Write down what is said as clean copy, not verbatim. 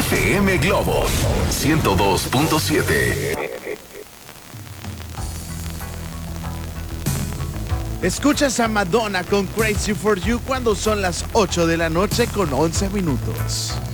FM Globo 102.7. Escuchas a Madonna con Crazy for You cuando son las 8 de la noche con 11 minutos.